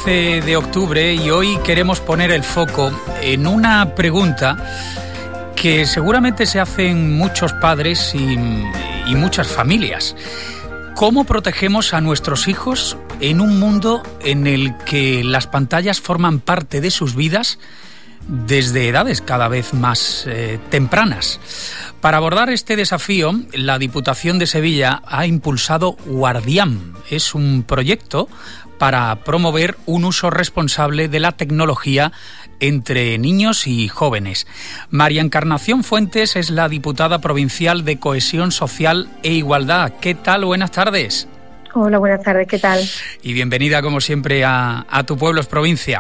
15 de octubre y hoy queremos poner el foco en una pregunta que seguramente se hacen muchos padres y muchas familias. ¿Cómo protegemos a nuestros hijos en un mundo en el que las pantallas forman parte de sus vidas desde edades cada vez más tempranas? Para abordar este desafío, la Diputación de Sevilla ha impulsado Guardián. Es un proyecto para promover un uso responsable de la tecnología entre niños y jóvenes. María Encarnación Fuentes es la diputada provincial de Cohesión Social e Igualdad. ¿Qué tal? Buenas tardes. Hola, buenas tardes. ¿Qué tal? Y bienvenida, como siempre, a Tu Pueblo es Provincia.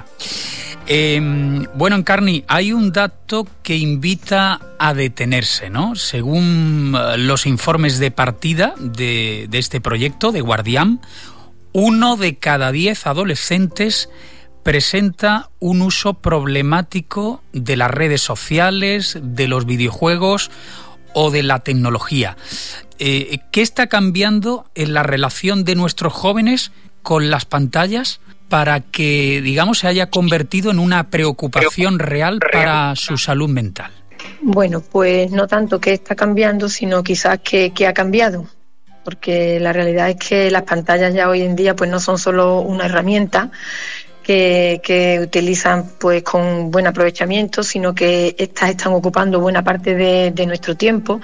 Bueno, Encarni, hay un dato que invita a detenerse, ¿no? Según los informes de partida de este proyecto, de Guardián, 1 de cada 10 adolescentes presenta un uso problemático de las redes sociales, de los videojuegos o de la tecnología. ¿Qué está cambiando en la relación de nuestros jóvenes con las pantallas para que, digamos, se haya convertido en una preocupación real para su salud mental? Bueno, pues no tanto que está cambiando, sino quizás que ha cambiado. Porque la realidad es que las pantallas ya hoy en día pues no son solo una herramienta que utilizan pues con buen aprovechamiento, sino que estas están ocupando buena parte de nuestro tiempo,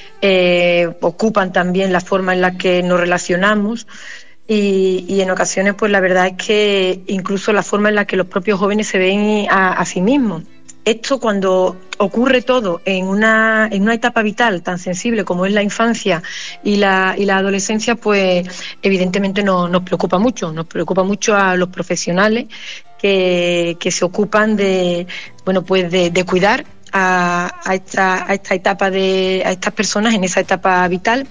ocupan también la forma en la que nos relacionamos y en ocasiones pues la verdad es que incluso la forma en la que los propios jóvenes se ven a sí mismos. Esto cuando ocurre todo en una etapa vital tan sensible como es la infancia y la adolescencia, pues evidentemente nos preocupa mucho a los profesionales que se ocupan de cuidar a esta etapa a estas personas en esa etapa vital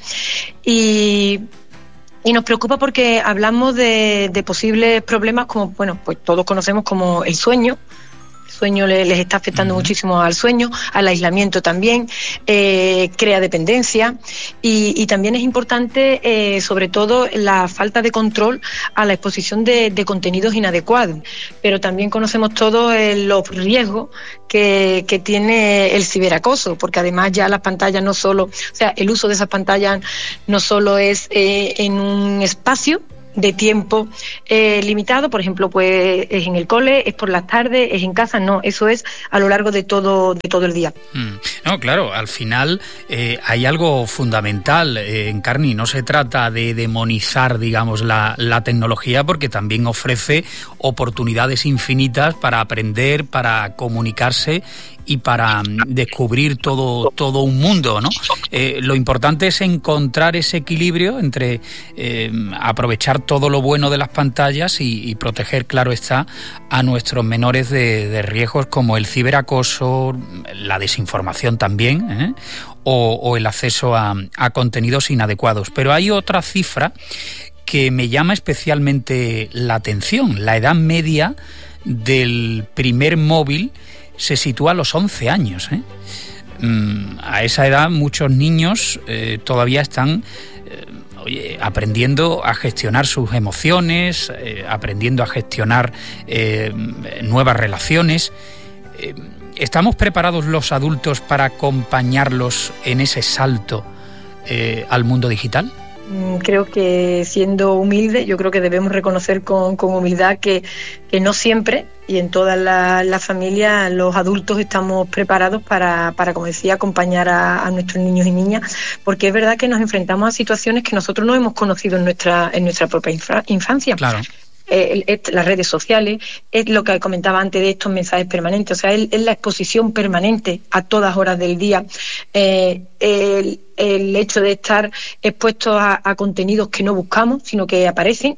y nos preocupa porque hablamos de posibles problemas como, bueno, pues todos conocemos como el sueño. El sueño les está afectando muchísimo al sueño, al aislamiento también, crea dependencia y también es importante, sobre todo, la falta de control a la exposición de contenidos inadecuados. Pero también conocemos todos los riesgos que tiene el ciberacoso, porque además ya las pantallas no solo, o sea, el uso de esas pantallas no solo es en un espacio de tiempo limitado, por ejemplo, pues es en el cole, es por las tardes, es en casa, no, eso es a lo largo de todo el día. No, claro, al final hay algo fundamental, Encarni, no se trata de demonizar, digamos, la tecnología, porque también ofrece oportunidades infinitas para aprender, para comunicarse y para descubrir todo un mundo, ¿no? Lo importante es encontrar ese equilibrio entre aprovechar todo lo bueno de las pantallas y proteger, claro está, a nuestros menores de riesgos como el ciberacoso, la desinformación también, o el acceso a contenidos inadecuados. Pero hay otra cifra que me llama especialmente la atención. La edad media del primer móvil se sitúa a los 11 años. A esa edad muchos niños todavía están aprendiendo a gestionar sus emociones, aprendiendo a gestionar nuevas relaciones. ¿Estamos preparados los adultos para acompañarlos en ese salto al mundo digital? Creo que, siendo humilde, yo creo que debemos reconocer con humildad que no siempre y en todas las familias los adultos estamos preparados para, como decía, acompañar a nuestros niños y niñas, porque es verdad que nos enfrentamos a situaciones que nosotros no hemos conocido en nuestra propia infancia. Claro. Las redes sociales, es lo que comentaba antes de estos mensajes permanentes, o sea, es la exposición permanente a todas horas del día, el hecho de estar expuestos a contenidos que no buscamos, sino que aparecen,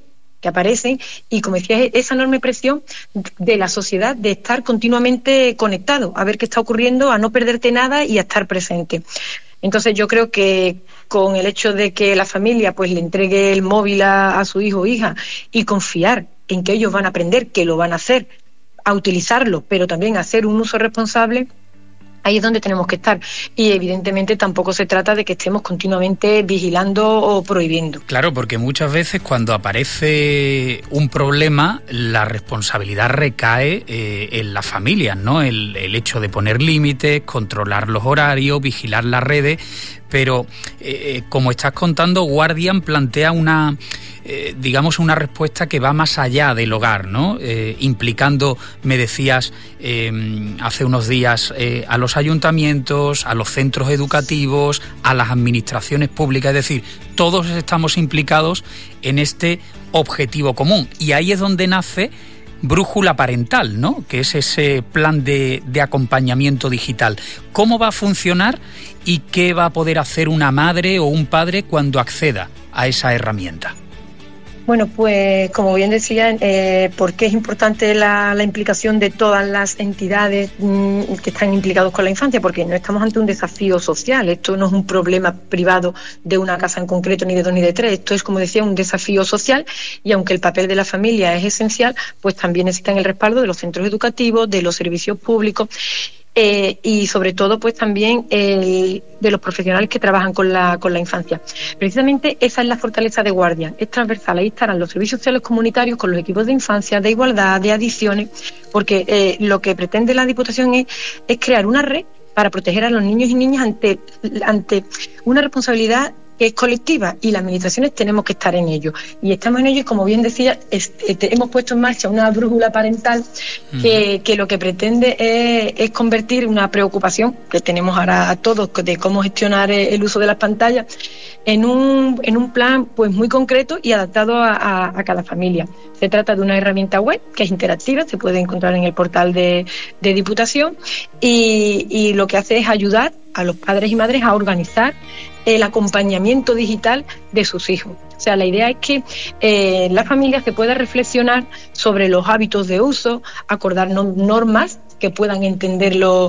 y como decía, esa enorme presión de la sociedad de estar continuamente conectado, a ver qué está ocurriendo, a no perderte nada y a estar presente. Entonces yo creo que con el hecho de que la familia pues le entregue el móvil a su hijo o hija y confiar en que ellos van a aprender, que lo van a hacer, a utilizarlo, pero también a hacer un uso responsable, Ahí es donde tenemos que estar. Y evidentemente tampoco se trata de que estemos continuamente vigilando o prohibiendo. Claro, porque muchas veces cuando aparece un problema, la responsabilidad recae en las familias, ¿no? El hecho de poner límites, controlar los horarios, vigilar las redes. Pero, como estás contando, Guardian plantea una respuesta que va más allá del hogar, ¿no? Implicando, me decías hace unos días, a los ayuntamientos, a los centros educativos, a las administraciones públicas, es decir, todos estamos implicados en este objetivo común. Y ahí es donde nace Brújula Parental, ¿no? Que es ese plan de acompañamiento digital. ¿Cómo va a funcionar y qué va a poder hacer una madre o un padre cuando acceda a esa herramienta? Bueno, pues como bien decía, ¿por qué es importante la implicación de todas las entidades que están implicados con la infancia? Porque no estamos ante un desafío social, esto no es un problema privado de una casa en concreto, ni de dos ni de tres, esto es, como decía, un desafío social, y aunque el papel de la familia es esencial, pues también necesitan el respaldo de los centros educativos, de los servicios públicos, y sobre todo pues también de los profesionales que trabajan con la infancia. Precisamente esa es la fortaleza de Guardian, es transversal. Ahí estarán los servicios sociales comunitarios con los equipos de infancia, de igualdad, de adicciones, porque lo que pretende la Diputación es crear una red para proteger a los niños y niñas ante una responsabilidad que es colectiva, y las administraciones tenemos que estar en ello. Y estamos en ello, y como bien decía, hemos puesto en marcha una brújula parental que lo que pretende es convertir una preocupación que tenemos ahora a todos de cómo gestionar el uso de las pantallas en un plan pues muy concreto y adaptado a cada familia. Se trata de una herramienta web que es interactiva, se puede encontrar en el portal de Diputación, y lo que hace es ayudar a los padres y madres a organizar el acompañamiento digital de sus hijos. O sea, la idea es que la familia se pueda reflexionar sobre los hábitos de uso, acordar normas que puedan entender los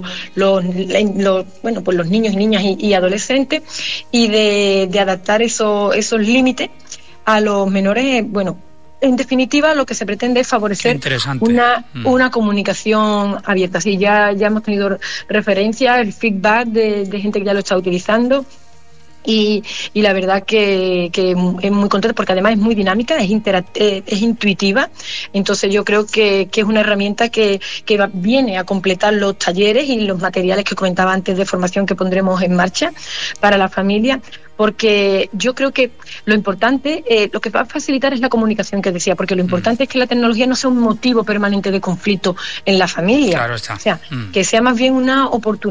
niños y niñas y adolescentes, y de adaptar esos límites a los menores. En definitiva, lo que se pretende es favorecer una comunicación abierta. Sí, ya hemos tenido referencia, el feedback de gente que ya lo está utilizando. Y la verdad que es muy contenta, porque además es muy dinámica, es intuitiva. Entonces yo creo que es una herramienta que viene a completar los talleres y los materiales que comentaba antes de formación que pondremos en marcha para la familia, porque yo creo que lo importante, lo que va a facilitar es la comunicación que decía, porque lo importante es que la tecnología no sea un motivo permanente de conflicto en la familia. Claro está. O sea, que sea más bien una oportunidad